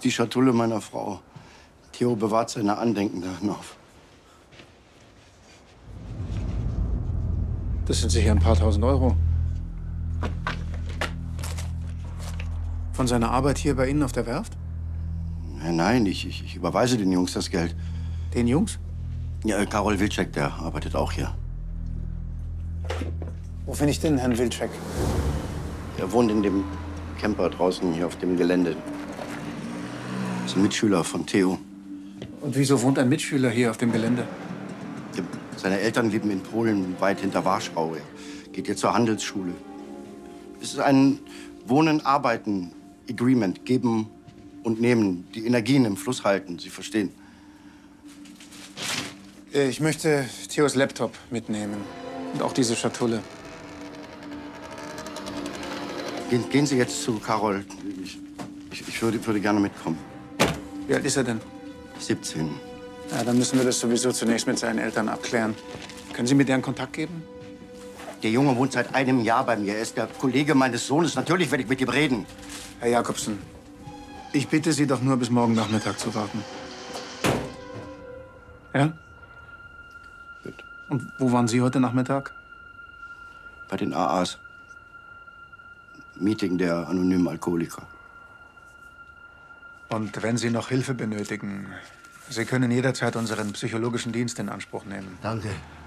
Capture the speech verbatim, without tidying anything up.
die Schatulle meiner Frau. Theo bewahrt seine Andenken darin auf. Das sind sicher ein paar tausend Euro. Von seiner Arbeit hier bei Ihnen auf der Werft? Nein, nein, ich, ich, ich überweise den Jungs das Geld. Den Jungs? Ja, Karol Wilczek, der arbeitet auch hier. Wo finde ich denn Herrn Wilczek? Er wohnt in dem Camper draußen hier auf dem Gelände. Das ist ein Mitschüler von Theo. Und wieso wohnt ein Mitschüler hier auf dem Gelände? Seine Eltern leben in Polen, weit hinter Warschau. Er geht jetzt zur Handelsschule. Es ist ein Wohnen-Arbeiten-Agreement. Geben und nehmen. Die Energien im Fluss halten. Sie verstehen. Ich möchte Theos Laptop mitnehmen. Und auch diese Schatulle. Gehen, gehen Sie jetzt zu Karol. Ich, ich, ich würde, würde gerne mitkommen. Wie alt ist er denn? siebzehn. Ja, dann müssen wir das sowieso zunächst mit seinen Eltern abklären. Können Sie mir deren Kontakt geben? Der Junge wohnt seit einem Jahr bei mir. Er ist der Kollege meines Sohnes. Natürlich werde ich mit ihm reden. Herr Jakobsen, ich bitte Sie doch nur bis morgen Nachmittag zu warten. Ja? Gut. Und wo waren Sie heute Nachmittag? Bei den A As. Meeting der anonymen Alkoholiker. Und wenn Sie noch Hilfe benötigen, Sie können jederzeit unseren psychologischen Dienst in Anspruch nehmen. Danke.